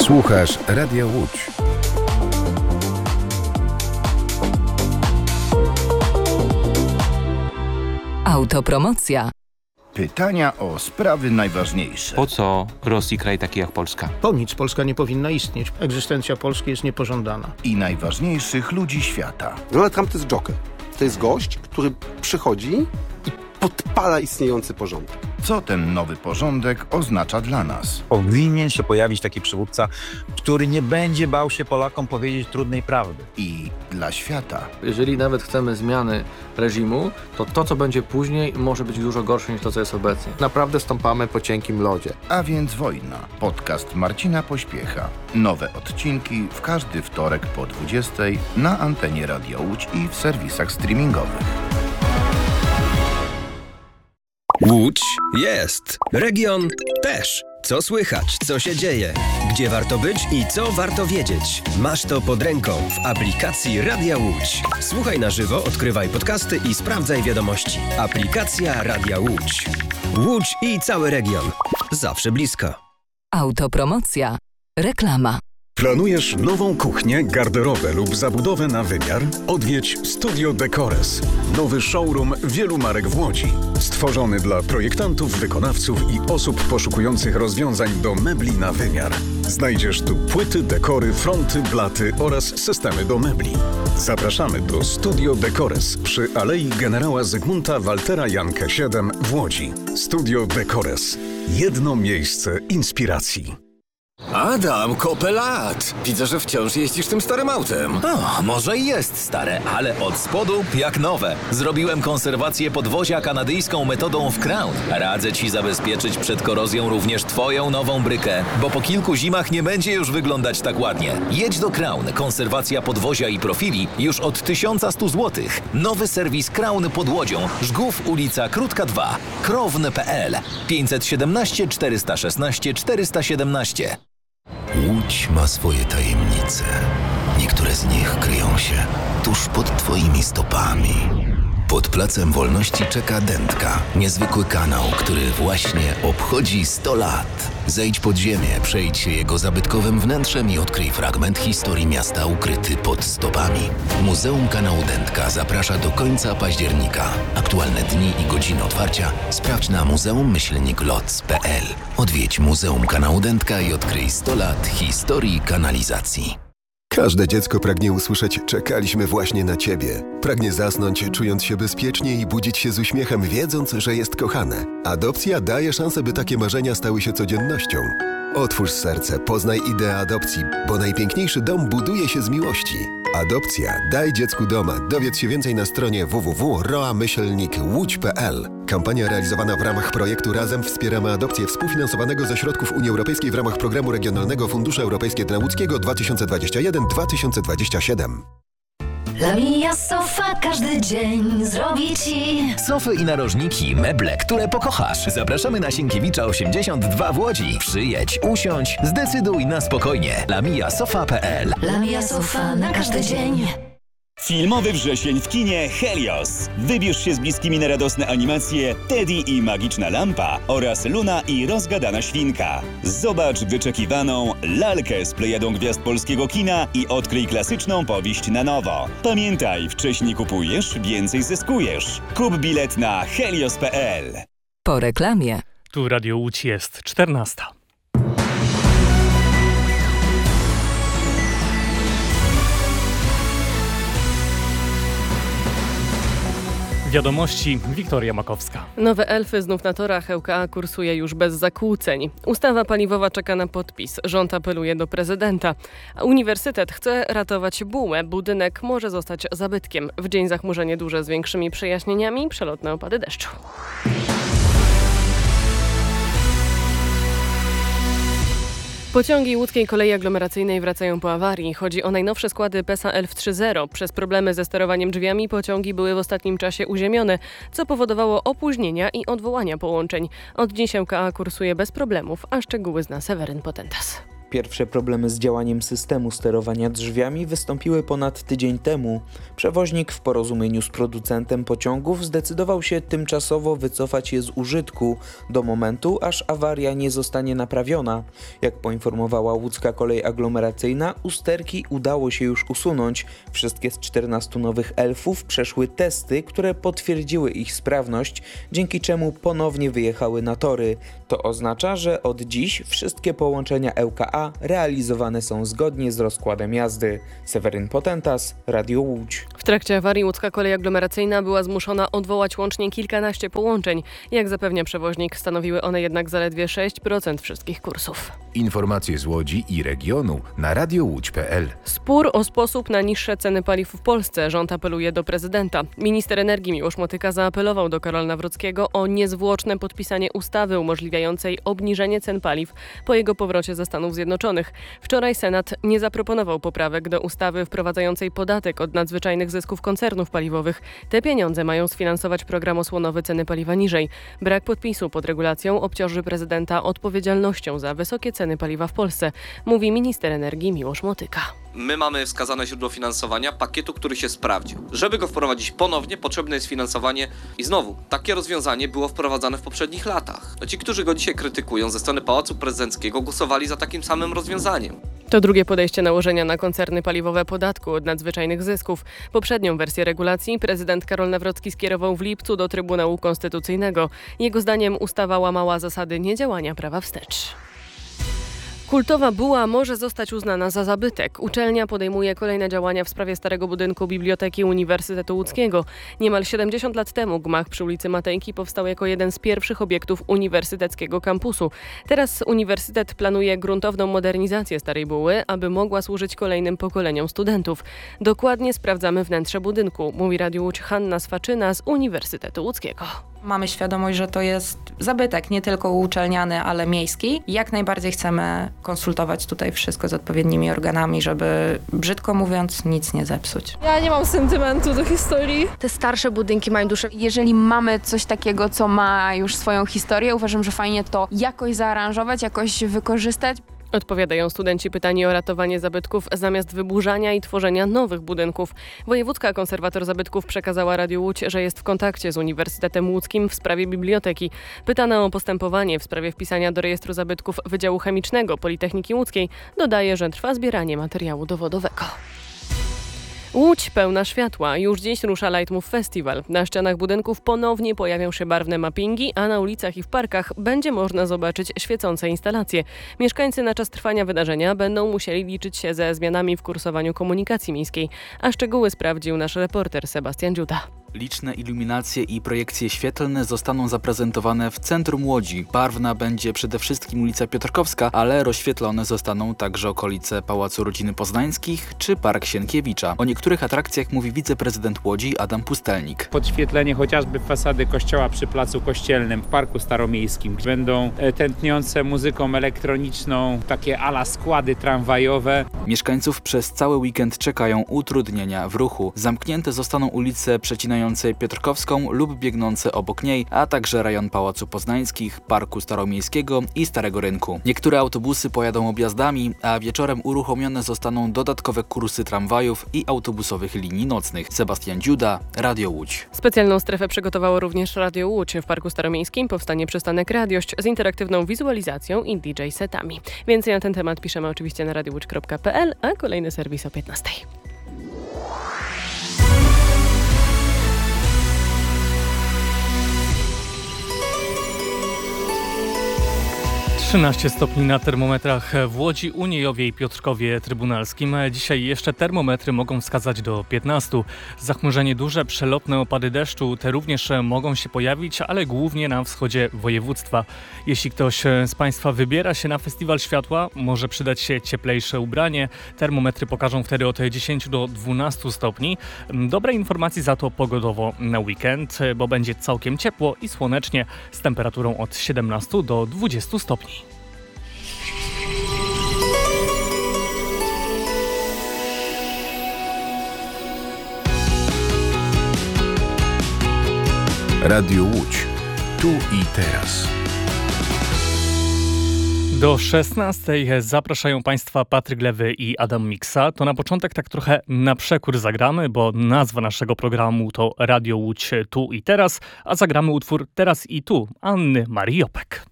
Słuchasz Radia Łódź. Autopromocja. Pytania o sprawy najważniejsze. Po co Rosji kraj taki jak Polska? Po nic Polska nie powinna istnieć. Egzystencja Polski jest niepożądana. I najważniejszych ludzi świata. Donald Trump to jest joker. To jest gość, który przychodzi i podpala istniejący porządek. Co ten nowy porządek oznacza dla nas? Powinien się pojawić taki przywódca, który nie będzie bał się Polakom powiedzieć trudnej prawdy. I dla świata. Jeżeli nawet chcemy zmiany reżimu, to co będzie później może być dużo gorsze niż to, co jest obecnie. Naprawdę stąpamy po cienkim lodzie. A więc wojna. Podcast Marcina Pośpiecha. Nowe odcinki w każdy wtorek po 20:00 na antenie Radia Łódź i w serwisach streamingowych. Łódź jest. Region też. Co słychać, co się dzieje, gdzie warto być i co warto wiedzieć. Masz to pod ręką w aplikacji Radia Łódź. Słuchaj na żywo, odkrywaj podcasty i sprawdzaj wiadomości. Aplikacja Radia Łódź. Łódź i cały region. Zawsze blisko. Autopromocja. Reklama. Planujesz nową kuchnię, garderobę lub zabudowę na wymiar? Odwiedź Studio Decores. Nowy showroom wielu marek w Łodzi. Stworzony dla projektantów, wykonawców i osób poszukujących rozwiązań do mebli na wymiar. Znajdziesz tu płyty, dekory, fronty, blaty oraz systemy do mebli. Zapraszamy do Studio Decores przy Alei Generała Zygmunta Waltera Jankę 7 w Łodzi. Studio Decores. Jedno miejsce inspiracji. Adam, kopę lat! Widzę, że wciąż jeździsz tym starym autem. O, może i jest stare, ale od spodu jak nowe. Zrobiłem konserwację podwozia kanadyjską metodą w Crown. Radzę Ci zabezpieczyć przed korozją również Twoją nową brykę, bo po kilku zimach nie będzie już wyglądać tak ładnie. Jedź do Crown. Konserwacja podwozia i profili już od 1100 zł. Nowy serwis Crown pod Łodzią. Żgów, ulica Krótka 2. Krown.pl 517 416 417. Łódź ma swoje tajemnice. Niektóre z nich kryją się tuż pod Twoimi stopami. Pod Placem Wolności czeka Dętka, niezwykły kanał, który właśnie obchodzi 100 lat. Zejdź pod ziemię, przejdź się jego zabytkowym wnętrzem i odkryj fragment historii miasta ukryty pod stopami. Muzeum Kanału Dętka zaprasza do końca października. Aktualne dni i godziny otwarcia sprawdź na muzeum-loc.pl. Odwiedź Muzeum Kanału Dętka i odkryj 100 lat historii kanalizacji. Każde dziecko pragnie usłyszeć „czekaliśmy właśnie na Ciebie”. Pragnie zasnąć, czując się bezpiecznie i budzić się z uśmiechem, wiedząc, że jest kochane. Adopcja daje szansę, by takie marzenia stały się codziennością. Otwórz serce, poznaj ideę adopcji, bo najpiękniejszy dom buduje się z miłości. Adopcja. Daj dziecku doma. Dowiedz się więcej na stronie www.roa-łódź.pl. Kampania realizowana w ramach projektu Razem wspieramy adopcję, współfinansowanego ze środków Unii Europejskiej w ramach Programu Regionalnego Fundusze Europejskie dla Łódzkiego 2021-2027. Lamia Sofa każdy dzień zrobi Ci Sofy i narożniki, meble, które pokochasz. Zapraszamy na Sienkiewicza 82 w Łodzi. Przyjedź, usiądź, zdecyduj na spokojnie. lamiasofa.pl. Lamia Sofa na każdy dzień. Filmowy wrzesień w kinie Helios. Wybierz się z bliskimi na radosne animacje Teddy i Magiczna Lampa oraz Luna i Rozgadana Świnka. Zobacz wyczekiwaną lalkę z plejadą gwiazd polskiego kina i odkryj klasyczną powieść na nowo. Pamiętaj, wcześniej kupujesz, więcej zyskujesz. Kup bilet na helios.pl. Po reklamie. Tu Radio Łódź jest 14. Wiadomości, Wiktoria Makowska. Nowe elfy znów na torach. ŁKA kursuje już bez zakłóceń. Ustawa paliwowa czeka na podpis. Rząd apeluje do prezydenta. A uniwersytet chce ratować bułę. Budynek może zostać zabytkiem. W dzień zachmurzenie duże z większymi przejaśnieniami, przelotne opady deszczu. Pociągi łódzkiej kolei aglomeracyjnej wracają po awarii. Chodzi o najnowsze składy PESA Elf 3.0. Przez problemy ze sterowaniem drzwiami pociągi były w ostatnim czasie uziemione, co powodowało opóźnienia i odwołania połączeń. Od dziś ŁKA kursuje bez problemów, a szczegóły zna Seweryn Potentas. Pierwsze problemy z działaniem systemu sterowania drzwiami wystąpiły ponad tydzień temu. Przewoźnik w porozumieniu z producentem pociągów zdecydował się tymczasowo wycofać je z użytku do momentu, aż awaria nie zostanie naprawiona. Jak poinformowała łódzka kolej aglomeracyjna, usterki udało się już usunąć. Wszystkie z 14 nowych elfów przeszły testy, które potwierdziły ich sprawność, dzięki czemu ponownie wyjechały na tory. To oznacza, że od dziś wszystkie połączenia ŁKA realizowane są zgodnie z rozkładem jazdy. Seweryn Potentas, Radio Łódź. W trakcie awarii łódzka kolej aglomeracyjna była zmuszona odwołać łącznie kilkanaście połączeń. Jak zapewnia przewoźnik, stanowiły one jednak zaledwie 6% wszystkich kursów. Informacje z Łodzi i regionu na radiołódź.pl. Spór o sposób na niższe ceny paliw w Polsce. Rząd apeluje do prezydenta. Minister energii Miłosz Motyka zaapelował do Karola Nawrockiego o niezwłoczne podpisanie ustawy umożliwiającej obniżenie cen paliw po jego powrocie ze Stanów Zjednoczonych. Wczoraj Senat nie zaproponował poprawek do ustawy wprowadzającej podatek od nadzwyczajnych zysków koncernów paliwowych. Te pieniądze mają sfinansować program osłonowy Ceny paliwa niżej. Brak podpisu pod regulacją obciąży prezydenta odpowiedzialnością za wysokie ceny paliwa w Polsce, mówi minister energii Miłosz Motyka. My mamy wskazane źródło finansowania pakietu, który się sprawdził. Żeby go wprowadzić ponownie, potrzebne jest finansowanie i znowu, takie rozwiązanie było wprowadzane w poprzednich latach. Ci, którzy go dzisiaj krytykują ze strony Pałacu Prezydenckiego, głosowali za takim samym rozwiązaniem. To drugie podejście nałożenia na koncerny paliwowe podatku od nadzwyczajnych zysków. Poprzednią wersję regulacji prezydent Karol Nawrocki skierował w lipcu do Trybunału Konstytucyjnego. Jego zdaniem ustawa łamała zasady niedziałania prawa wstecz. Kultowa buła może zostać uznana za zabytek. Uczelnia podejmuje kolejne działania w sprawie starego budynku Biblioteki Uniwersytetu Łódzkiego. Niemal 70 lat temu gmach przy ulicy Matejki powstał jako jeden z pierwszych obiektów uniwersyteckiego kampusu. Teraz uniwersytet planuje gruntowną modernizację starej buły, aby mogła służyć kolejnym pokoleniom studentów. Dokładnie sprawdzamy wnętrze budynku, mówi Radiu Łódź Hanna Swaczyna z Uniwersytetu Łódzkiego. Mamy świadomość, że to jest zabytek, nie tylko uczelniany, ale miejski. Jak najbardziej chcemy konsultować tutaj wszystko z odpowiednimi organami, żeby, brzydko mówiąc, nic nie zepsuć. Ja nie mam sentymentu do historii. Te starsze budynki mają duszę. Jeżeli mamy coś takiego, co ma już swoją historię, uważam, że fajnie to jakoś zaaranżować, jakoś wykorzystać. Odpowiadają studenci pytani o ratowanie zabytków zamiast wyburzania i tworzenia nowych budynków. Wojewódzka konserwator zabytków przekazała Radiu Łódź, że jest w kontakcie z Uniwersytetem Łódzkim w sprawie biblioteki. Pytana o postępowanie w sprawie wpisania do rejestru zabytków Wydziału Chemicznego Politechniki Łódzkiej, dodaje, że trwa zbieranie materiału dowodowego. Łódź pełna światła. Już dziś rusza Lightmove Festival. Na ścianach budynków ponownie pojawią się barwne mappingi, a na ulicach i w parkach będzie można zobaczyć świecące instalacje. Mieszkańcy na czas trwania wydarzenia będą musieli liczyć się ze zmianami w kursowaniu komunikacji miejskiej. A szczegóły sprawdził nasz reporter Sebastian Dziuda. Liczne iluminacje i projekcje świetlne zostaną zaprezentowane w centrum Łodzi. Barwna będzie przede wszystkim ulica Piotrkowska, ale rozświetlone zostaną także okolice Pałacu Rodziny Poznańskich czy Park Sienkiewicza. O niektórych atrakcjach mówi wiceprezydent Łodzi Adam Pustelnik. Podświetlenie chociażby fasady kościoła przy Placu Kościelnym w Parku Staromiejskim. Będą tętniące muzyką elektroniczną, takie ala składy tramwajowe. Mieszkańców przez cały weekend czekają utrudnienia w ruchu. Zamknięte zostaną ulice przecinające Piotrkowską lub biegnące obok niej, a także rejon Pałacu Poznańskich, Parku Staromiejskiego i Starego Rynku. Niektóre autobusy pojadą objazdami, a wieczorem uruchomione zostaną dodatkowe kursy tramwajów i autobusowych linii nocnych. Sebastian Dziuda, Radio Łódź. Specjalną strefę przygotowało również Radio Łódź. W Parku Staromiejskim powstanie przystanek Radiość z interaktywną wizualizacją i DJ-setami. Więcej na ten temat piszemy oczywiście na radiowódź.pl, a kolejny serwis o 15. 13 stopni na termometrach w Łodzi, Uniejowie i Piotrkowie Trybunalskim. Dzisiaj jeszcze termometry mogą wskazać do 15. Zachmurzenie duże, przelotne opady deszczu, te również mogą się pojawić, ale głównie na wschodzie województwa. Jeśli ktoś z Państwa wybiera się na Festiwal Światła, może przydać się cieplejsze ubranie. Termometry pokażą wtedy od 10 do 12 stopni. Dobre informacje za to pogodowo na weekend, bo będzie całkiem ciepło i słonecznie z temperaturą od 17 do 20 stopni. Radio Łódź. Tu i teraz. Do 16 zapraszają Państwa Patryk Lewy i Adam Miksa. To na początek tak trochę na przekór zagramy, bo nazwa naszego programu to Radio Łódź Tu i Teraz, a zagramy utwór Teraz i Tu Anny Marii Jopek.